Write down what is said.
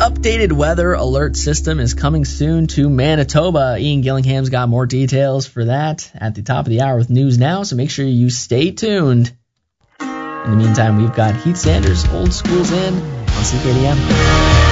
updated weather alert system is coming soon to Manitoba. Ian Gillingham's got more details for that at the top of the hour with news now, so make sure you stay tuned. In the meantime, we've got Heath Sanders, Old School's In on CKDM.